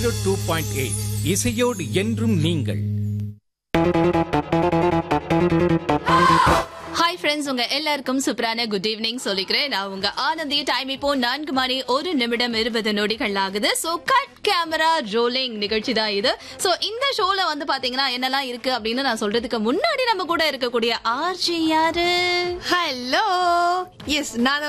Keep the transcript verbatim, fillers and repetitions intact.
Zero two point eight இசையோடு என்றும் நீங்கள். ஹாய் ஃப்ரெண்ட்ஸ், உங்க எல்லாருக்கும் சூப்பரான குட் ஈவினிங் சொல்லிக்கிறேன். நான் உங்க ஆனந்தி. டைம் இப்போ நான்கு மணி ஒரு நிமிடம் இருபது நொடிகள் ஆகுது. சோ கட் கேமரா ரோலிங் நிகழ்ச்சி தான் இது. சோ இந்த ஷோல வந்து பாத்தீங்கன்னா என்னெல்லாம் இருக்கு அப்படின்னு நான் சொல்றதுக்கு முன்னாடி நம்ம கூட இருக்கக்கூடிய ஆர்ஜி யாரு? ஹலோ. எஸ், நான்